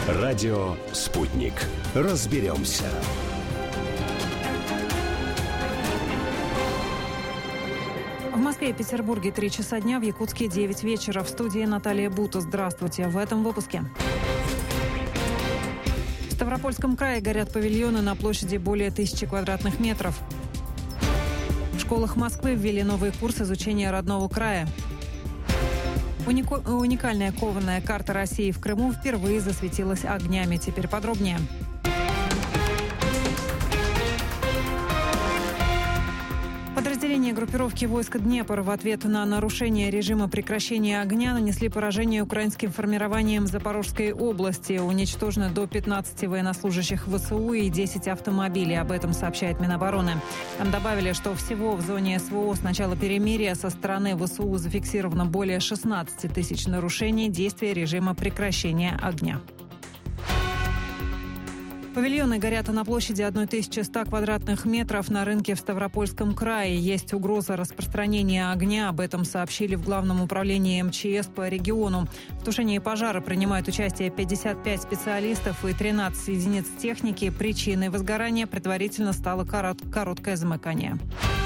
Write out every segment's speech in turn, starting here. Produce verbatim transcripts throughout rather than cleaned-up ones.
Радио «Спутник». Разберемся. В Москве и Петербурге три часа дня, в Якутске девять вечера. В студии Наталья Бута. Здравствуйте. В этом выпуске. В Ставропольском крае горят павильоны на площади более тысячи квадратных метров. В школах Москвы ввели новый курс изучения родного края. Унику... Уникальная кованая карта России в Крыму впервые засветилась огнями. Теперь подробнее. Подразделения группировки войск Днепр в ответ на нарушение режима прекращения огня нанесли поражение украинским формированиям Запорожской области. Уничтожено до пятнадцати военнослужащих ВСУ и десять автомобилей. Об этом сообщает Минобороны. Там добавили, что всего в зоне СВО с начала перемирия со стороны ВСУ зафиксировано более шестнадцати тысяч нарушений действия режима прекращения огня. Павильоны горят на площади тысячи сто квадратных метров на рынке в Ставропольском крае. Есть угроза распространения огня. Об этом сообщили в Главном управлении МЧС по региону. В тушении пожара принимают участие пятьдесят пять специалистов и тринадцать единиц техники. Причиной возгорания предварительно стало корот- короткое замыкание.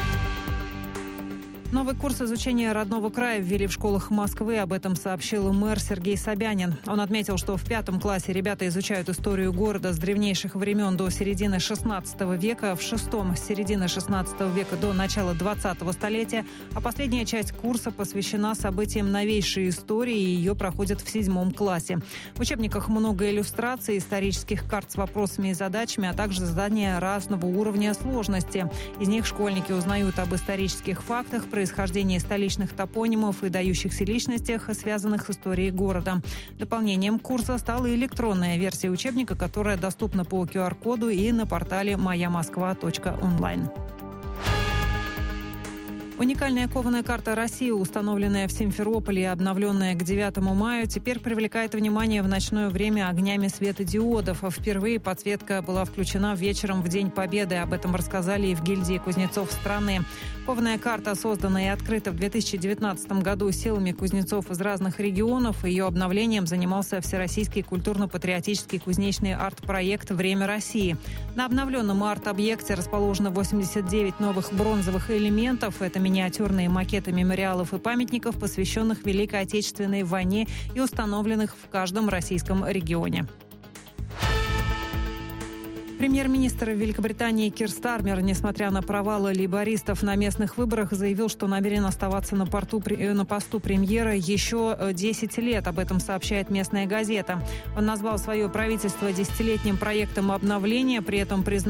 Новый курс изучения родного края ввели в школах Москвы. Об этом сообщил мэр Сергей Собянин. Он отметил, что в пятом классе ребята изучают историю города с древнейших времен до середины шестнадцатого века, в шестом – с середины шестнадцатого века до начала двадцатого столетия, а последняя часть курса посвящена событиям новейшей истории, и ее проходят в седьмом классе. В учебниках много иллюстраций, исторических карт с вопросами и задачами, а также задания разного уровня сложности. Из них школьники узнают об исторических фактах, происхождении столичных топонимов и дающихся личностях, связанных с историей города. Дополнением курса стала электронная версия учебника, которая доступна по ку ар коду и на портале моя москва точка онлайн. Уникальная кованая карта России, установленная в Симферополе и обновленная к девятому мая, теперь привлекает внимание в ночное время огнями светодиодов. Впервые подсветка была включена вечером в День Победы. Об этом рассказали и в гильдии кузнецов страны. Кованая карта создана и открыта в две тысячи девятнадцатом году силами кузнецов из разных регионов. Ее обновлением занимался Всероссийский культурно-патриотический кузнечный арт-проект «Время России». На обновленном арт-объекте расположено восемьдесят девять новых бронзовых элементов. Это миниатюрные макеты мемориалов и памятников, посвященных Великой Отечественной войне и установленных в каждом российском регионе. Премьер-министр Великобритании Кир Стармер, несмотря на провалы лейбористов на местных выборах, заявил, что намерен оставаться на, порту, на посту премьера еще десять лет. Об этом сообщает местная газета. Он назвал свое правительство десятилетним проектом обновления, при этом признал,